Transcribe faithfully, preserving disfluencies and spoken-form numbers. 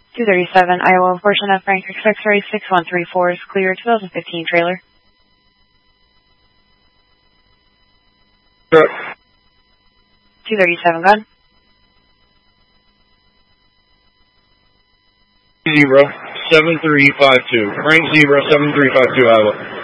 two thirty-seven, Iowa, portion of Frank X-Ray six one three four is clear, twenty fifteen trailer. Truck. two thirty-seven, gun. Zero, seven three five two. Frank zero, seven three five two, Iowa.